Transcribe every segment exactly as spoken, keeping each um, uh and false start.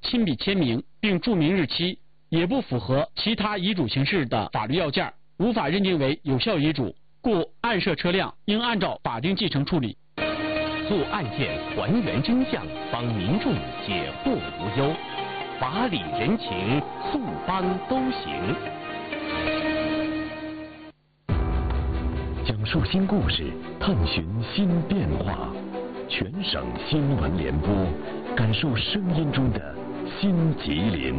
亲笔签名并注明日期，也不符合其他遗嘱形式的法律要件，无法认定为有效遗嘱，故案涉车辆应按照法定继承处理。 做案件还原真相，帮民众解惑无忧，法理人情，诉帮都行。讲述新故事，探寻新变化，全省新闻联播，感受声音中的新吉林。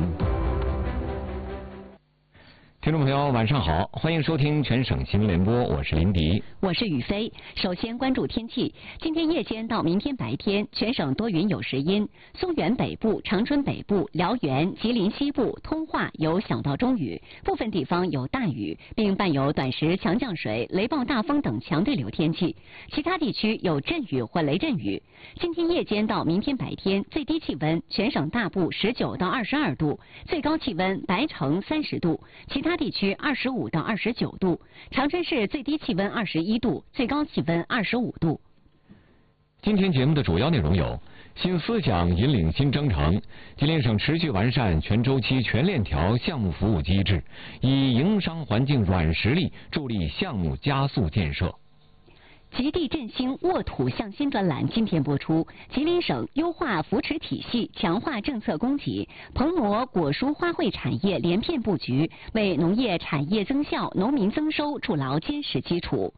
听众朋友，晚上好，欢迎收听全省新闻联播，我是林迪， 我是雨飞。首先关注天气，今天夜间到明天白天，全省多云有时阴，松原北部、长春北部、辽源、吉林西部、通化有小到中雨，部分地方有大雨，并伴有短时强降水、雷暴大风等强对流天气，其他地区有阵雨或雷阵雨。今天夜间到明天白天，最低气温全省大部十九到二十二度，最高气温白城三十度，其他地区二十五到二十九度，长春市最低气温二十一度，最高气温二十五度。 今天节目的主要内容有：新思想引领新征程，吉林省持续完善全周期全链条项目服务机制，以营商环境软实力助力项目加速建设。 极地振兴沃土向新专栏今天播出，吉林省优化扶持体系，强化政策供给，棚膜果蔬花卉产业连片布局，为农业产业增效、农民增收筑牢坚实基础。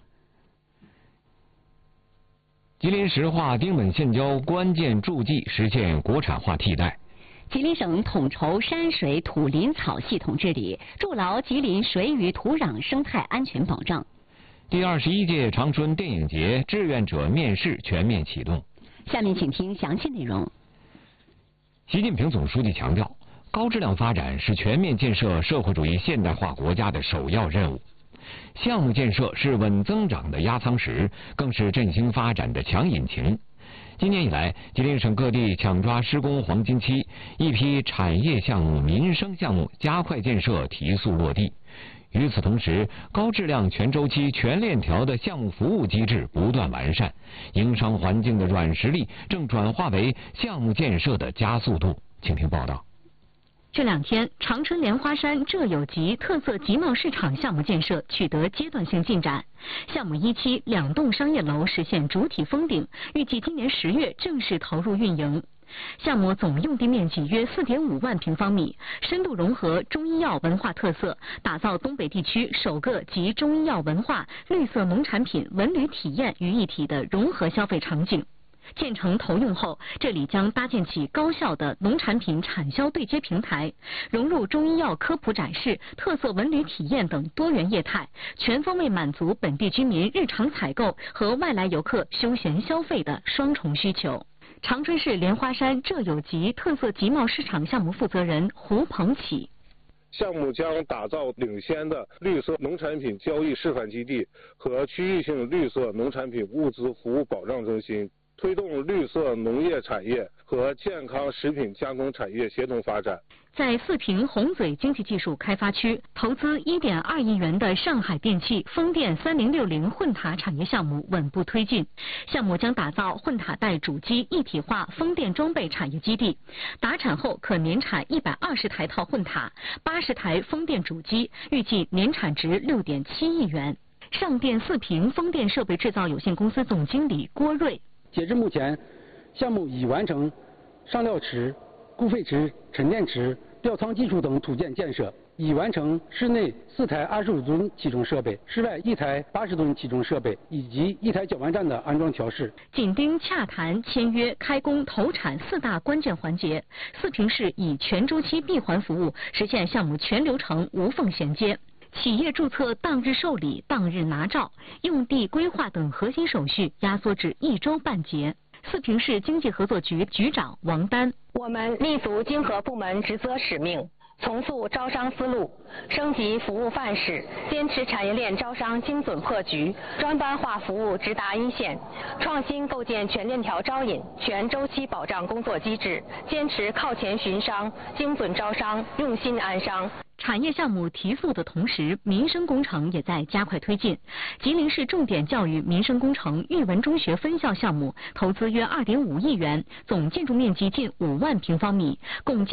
吉林石化丁苯橡胶关键助剂实现国产化替代。 吉林省统筹山水土林草系统治理，筑牢吉林水与土壤生态安全保障。 第二十一届长春电影节志愿者面试全面启动。 下面请听详细内容。 习近平总书记强调，高质量发展是全面建设社会主义现代化国家的首要任务。项目建设是稳增长的压舱石，更是振兴发展的强引擎。今年以来，吉林省各地抢抓施工黄金期，一批产业项目、民生项目加快建设，提速落地。与此同时，高质量全周期全链条的项目服务机制不断完善，营商环境的软实力正转化为项目建设的加速度。请听报道。 这两天，长春莲花山浙有集特色集贸市场项目建设取得阶段性进展。项目一期两栋商业楼实现主体封顶，预计今年十月正式投入运营。项目总用地面积约 四点五万平方米，深度融合中医药文化特色，打造东北地区首个集中医药文化、绿色农产品、文旅体验于一体的融合消费场景。建成投用后，这里将搭建起高效的农产品产销对接平台，融入中医药科普展示、特色文旅体验等多元业态，全方位满足本地居民日常采购和外来游客休闲消费的双重需求。长春市莲花山浙有集特色集贸市场项目负责人胡鹏启。 项目将打造领先的绿色农产品交易示范基地和区域性绿色农产品物资服务保障中心，推动绿色农业产业和健康食品加工产业协同发展。 在四平红嘴经济技术开发区，投资 一点二亿元的上海电气风电三零六零混塔产业项目稳步推进。项目将打造混塔带主机一体化风电装备产业基地，达产后可年产一百二十台套混塔、八十台风电主机，预计年产值 六点七亿元。上电四平风电设备制造有限公司总经理郭瑞。 截至目前，项目已完成上料池、固废池、沉淀池、吊舱基础等土建建设，已完成室内四台二十五吨起重设备、室外一台八十吨起重设备以及一台搅拌站的安装调试。 紧盯洽谈、签约、开工、投产四大关键环节，四平市以全周期闭环服务实现项目全流程无缝衔接。企业注册当日受理、当日拿照，用地规划等核心手续压缩至一周半结。四平市经济合作局局长王丹： 我们立足经合部门职责使命，重塑招商思路，升级服务范式，坚持产业链招商精准破局，专班化服务直达一线，创新构建全链条招引、全周期保障工作机制，坚持靠前寻商、精准招商、用心安商。 产业项目提速的同时，民生工程也在加快推进。吉林市重点教育民生工程育文中学分校项目投资约 二点五亿元，总建筑面积近五万平方米，共建